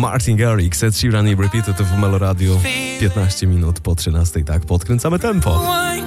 Martin Garrix, Ed Sheeran i Repeated w Meloradiu. 15 minut po 13, tak, podkręcamy tempo.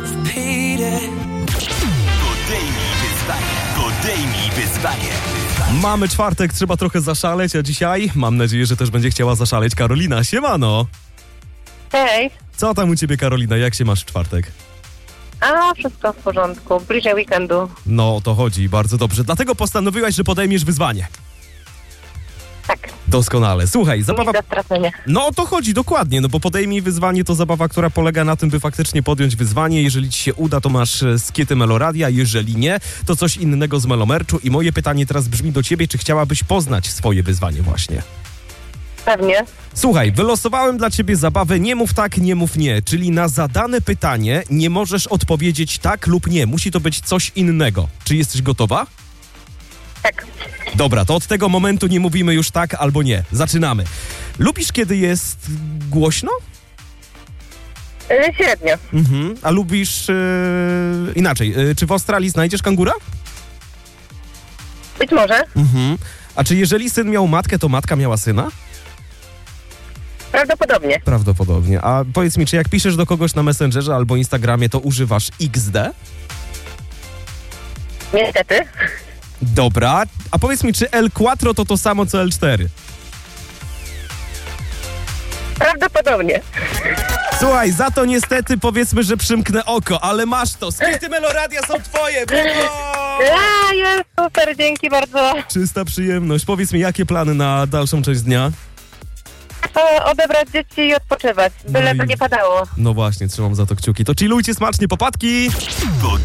Mamy czwartek, trzeba trochę zaszaleć, a dzisiaj mam nadzieję, że też będzie chciała zaszaleć Karolina. Siemano! Hej. Co tam u ciebie, Karolina? Jak się masz w czwartek? A, wszystko w porządku. Bliżej weekendu. No, o to chodzi, bardzo dobrze. Dlatego postanowiłaś, że podejmiesz wyzwanie. Tak. Doskonale. Słuchaj, zabawa... Nic do stracenia. No o to chodzi, dokładnie, no bo podejmij wyzwanie to zabawa, która polega na tym, by faktycznie podjąć wyzwanie. Jeżeli ci się uda, to masz skiety Meloradia, jeżeli nie, to coś innego z Melomerczu. I moje pytanie teraz brzmi do ciebie, czy chciałabyś poznać swoje wyzwanie właśnie? Pewnie. Słuchaj, wylosowałem dla ciebie zabawę nie mów tak, nie mów nie, czyli na zadane pytanie nie możesz odpowiedzieć tak lub nie, musi to być coś innego. Czy jesteś gotowa? Tak. Dobra, to od tego momentu nie mówimy już tak albo nie. Zaczynamy. Lubisz, kiedy jest głośno? Średnio. A lubisz... inaczej, czy w Australii znajdziesz kangura? Być może. A czy jeżeli syn miał matkę, to matka miała syna? Prawdopodobnie. Prawdopodobnie. A powiedz mi, czy jak piszesz do kogoś na Messengerze albo Instagramie, to używasz XD? Niestety. Dobra. A powiedz mi, czy L4 to samo co L4? Prawdopodobnie. Słuchaj, za to niestety powiedzmy, że przymknę oko, ale masz to. Skryty Meloradia są twoje. Brawo! Jest super, dzięki bardzo. Czysta przyjemność. Powiedz mi, jakie plany na dalszą część dnia? Odebrać dzieci i odpoczywać. Byle No to i- nie padało. No właśnie, trzymam za to kciuki. To chillujcie smacznie, popatki!